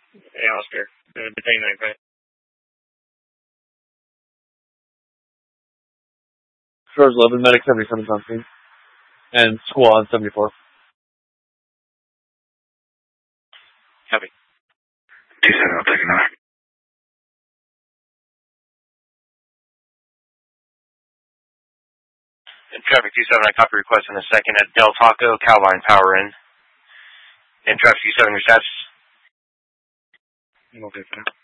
Yeah, Oscar. Between 9-5. Stars 11, Medic 77 on scene. And Squad 74. Copy. 2-7, I'll take another. And traffic 27, I copy request in a second at Del Taco, Cowline power in. And traffic 27, your stats. Okay, fine.